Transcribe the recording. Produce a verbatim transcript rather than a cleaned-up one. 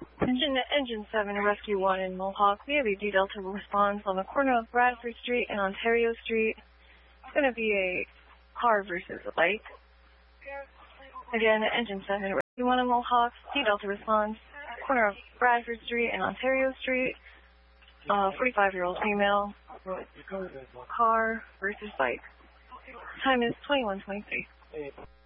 Engine, Engine seven, Rescue one in Mohawk. We have a D Delta response on the corner of Bradford Street and Ontario Street. It's going to be a car versus a bike. Again, Engine seven, Rescue one in Mohawk. D Delta response, corner of Bradford Street and Ontario Street. Uh, forty-five-year-old female. Car versus bike. Time is twenty-one twenty-three.